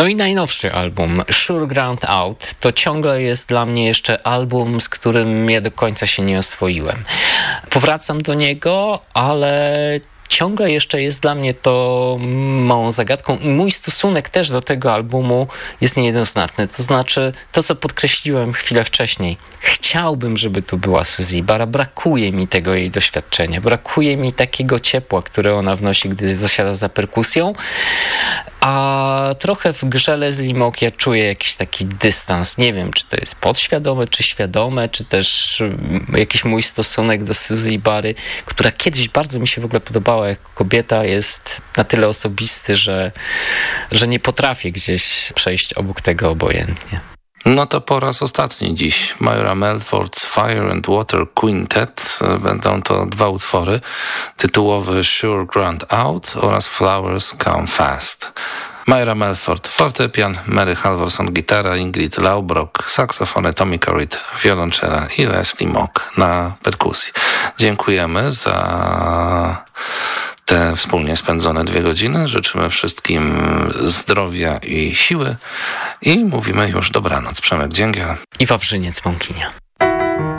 i najnowszy album, Sure Ground Out, to ciągle jest dla mnie jeszcze album, z którym ja do końca się nie oswoiłem. Powracam do niego, ale ciągle jeszcze jest dla mnie to małą zagadką i mój stosunek też do tego albumu jest niejednoznaczny. To znaczy, to co podkreśliłem chwilę wcześniej, chciałbym, żeby tu była Suzy Barra, brakuje mi tego jej doświadczenia, brakuje mi takiego ciepła, które ona wnosi, gdy zasiada za perkusją, a trochę w grze Leslie Mock ja czuję jakiś taki dystans. Nie wiem, czy to jest podświadome, czy świadome, czy też jakiś mój stosunek do Suzy Barry, która kiedyś bardzo mi się w ogóle podobała jako kobieta, jest na tyle osobisty, że nie potrafię gdzieś przejść obok tego obojętnie. No to po raz ostatni dziś Myra Melford's Fire and Water Quintet. Będą to 2 utwory, tytułowy Sure Ground Out oraz Flowers Come Fast. Myra Melford, fortepian, Mary Halvorson, gitara, Ingrid Laubrock, saksofony, Tommy Corrid, wiolonczela i Leslie Mock na perkusji. Dziękujemy za te wspólnie spędzone 2 godziny. Życzymy wszystkim zdrowia i siły i mówimy już dobranoc. Przemek Dzięgiel i Wawrzyniec Mąkinia.